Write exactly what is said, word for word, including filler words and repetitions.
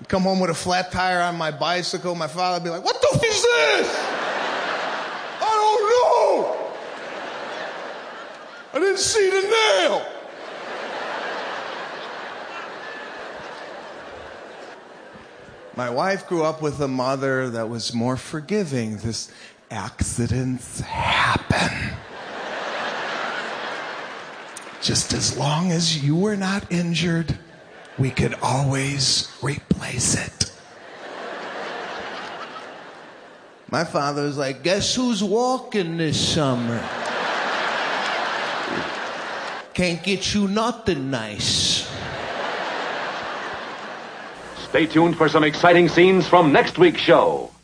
I'd come home with a flat tire on my bicycle. My father would be like, what the f*** is this? I don't know. I didn't see the nail. My wife grew up with a mother that was more forgiving. This accidents happen. Just as long as you were not injured, we could always replace it. My father was like, guess who's walking this summer? Can't get you nothing nice. Stay tuned for some exciting scenes from next week's show.